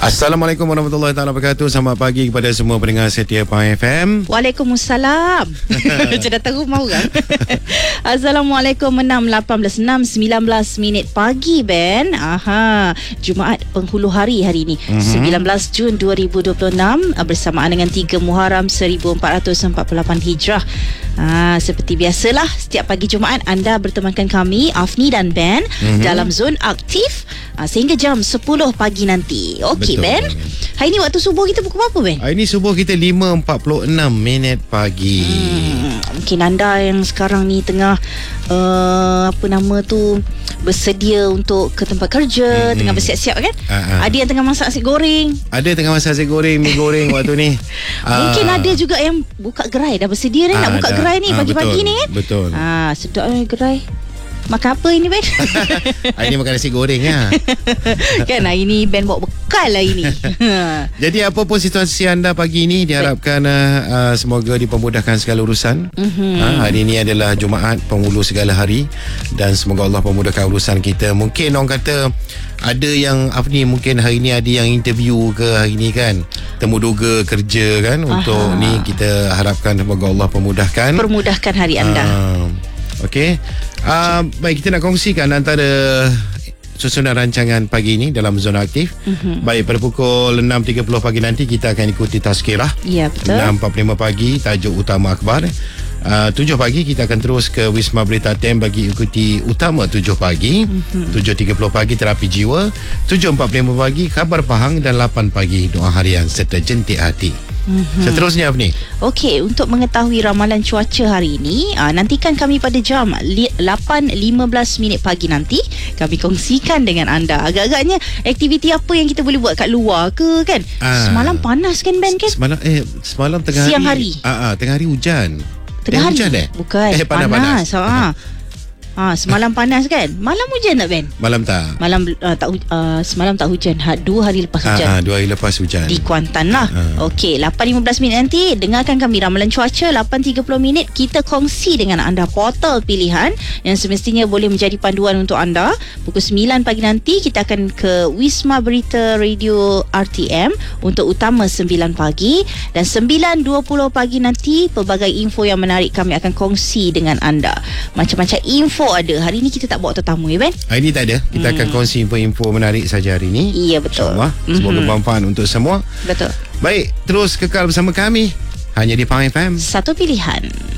Assalamualaikum warahmatullahi wabarakatuh. Selamat pagi kepada semua pendengar setia Pahang FM. Waalaikumsalam. Macam datang rumah orang. Assalamualaikum. 6, 19 minit pagi, Ben. Jumaat penghulu hari ini. 19 Jun 2026 bersamaan dengan 3 Muharram 1448 Hijrah. Seperti biasalah, setiap pagi Jumaat anda bertemankan kami, Afni dan Ben, dalam zon aktif sehingga jam 10 pagi nanti. Okey, Ben. Hari ni waktu subuh kita pukul berapa, Ben? Hari ni subuh kita 5.46 minit pagi. Mungkin anda yang sekarang ni tengah bersedia untuk ke tempat kerja, tengah bersiap-siap kan? Ada yang tengah masak nasi goreng. Ada tengah masak nasi goreng, mi goreng waktu ni. Mungkin ada juga yang buka gerai, dah bersedia nak buka gerai ni pagi-pagi ni kan? Betul. Sedap gerai. Makan apa ini, Ben? Hari ni makan nasi goreng ya. Kan hari ni Ben bawa bekal lah ini. Jadi apa pun situasi anda pagi ini, diharapkan semoga dipermudahkan segala urusan. Hari ini adalah Jumaat penghulu segala hari, dan semoga Allah memudahkan urusan kita. Mungkin orang kata ada yang Afni mungkin hari ni ada yang interview ke hari ni kan, temu duga kerja kan. Untuk ni kita harapkan semoga Allah permudahkan hari anda. Okey. Baik, kita nak kongsikan antara susunan rancangan pagi ini dalam zona aktif. Baik, pada pukul 6.30 pagi nanti kita akan ikuti tazkirah. Ya, betul. 6.45 pagi tajuk utama akhbar. 7 pagi kita akan terus ke Wisma Berita Tem bagi ikuti utama 7 pagi. 7.30 pagi terapi jiwa. 7.45 pagi khabar Pahang, dan 8 pagi doa harian serta jentik hati. Seterusnya Afni. Okey, untuk mengetahui ramalan cuaca hari ini, nantikan kami pada jam 8.15 minit pagi nanti. Kami kongsikan dengan anda agak-agaknya aktiviti apa yang kita boleh buat kat luar ke kan. Semalam panas kan, Ben kan? Semalam tengah siang hari. Tengah hari hujan. Tengah hari hujan bukan, panas. Semalam panas kan? Malam hujan tak, Ben? Malam tak. Semalam tak hujan. 2 hari lepas hujan. 2 hari lepas hujan. Di Kuantan lah. Okey, 8.15 minit nanti dengarkan kami ramalan cuaca. 8.30 minit kita kongsi dengan anda portal pilihan yang semestinya boleh menjadi panduan untuk anda. Pukul 9 pagi nanti kita akan ke Wisma Berita Radio RTM untuk utama 9 pagi, dan 9.20 pagi nanti pelbagai info yang menarik kami akan kongsi dengan anda. Macam-macam info ada. Hari ni kita tak bawa tetamu, ya, Ben? Hari ni tak ada. Kita akan kongsi info-info menarik saja hari ni. Iya, betul. InsyaAllah. Semoga bermanfaat untuk semua. Betul. Baik, terus kekal bersama kami hanya di Pahang FM. Satu pilihan.